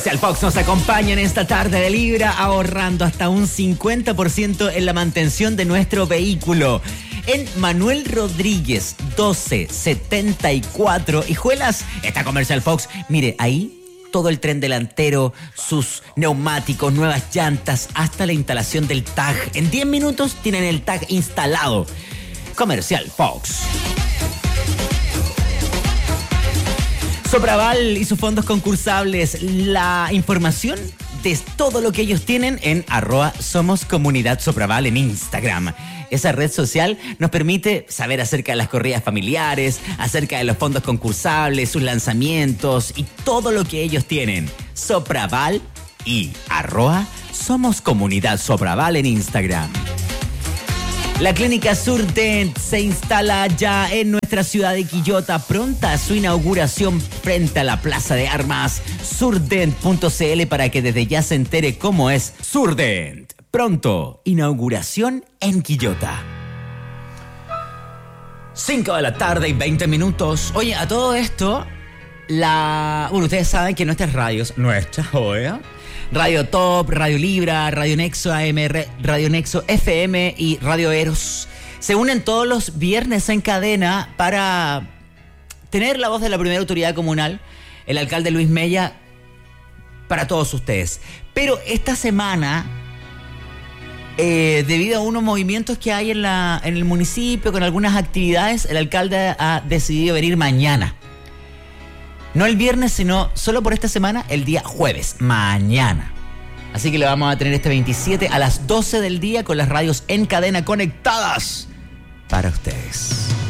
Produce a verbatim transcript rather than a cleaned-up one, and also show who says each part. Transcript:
Speaker 1: Fox nos acompaña en esta tarde de Libra, ahorrando hasta un cincuenta por ciento en la mantención de nuestro vehículo. En Manuel Rodríguez, doce setenta y cuatro. Hijuelas, está Comercial Fox. Mire, ahí todo el tren delantero, sus neumáticos, nuevas llantas, hasta la instalación del tag. En diez minutos tienen el tag instalado. Comercial Fox. Sopraval y sus fondos concursables. La información de todo lo que ellos tienen en arroba Somos Comunidad Sopraval en Instagram. Esa red social nos permite saber acerca de las corridas familiares, acerca de los fondos concursables, sus lanzamientos y todo lo que ellos tienen. Sopraval y arroba Somos Comunidad Sopraval en Instagram. La clínica Surdent se instala ya en nuestra ciudad de Quillota, pronta a su inauguración frente a la Plaza de Armas. Surdent punto c l para que desde ya se entere cómo es Surdent. Pronto, inauguración en Quillota. cinco de la tarde y veinte minutos. Oye, a todo esto, la... Bueno, ustedes saben que nuestras radios, nuestras, oye... Radio Top, Radio Libra, Radio Nexo A M, Radio Nexo F M y Radio Eros se unen todos los viernes en cadena para tener la voz de la primera autoridad comunal, el alcalde Luis Mella, para todos ustedes. Pero esta semana, eh, debido a unos movimientos que hay en, la, en el municipio, con algunas actividades, el alcalde ha decidido venir mañana. No el viernes, sino solo por esta semana, el día jueves, mañana. Así que lo vamos a tener este veintisiete a las doce del día con las radios en cadena conectadas para ustedes.